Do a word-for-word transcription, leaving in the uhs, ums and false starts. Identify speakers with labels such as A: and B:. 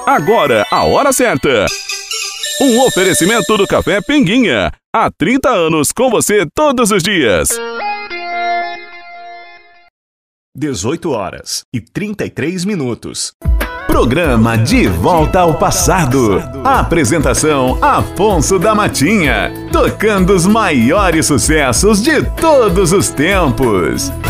A: Agora, a hora certa. Um oferecimento do Café Pinguinha. Há trinta anos com você todos os dias.
B: dezoito horas e trinta e três minutos.
C: Programa De Volta ao Passado. Apresentação Afonso da Matinha. Tocando os maiores sucessos de todos os tempos.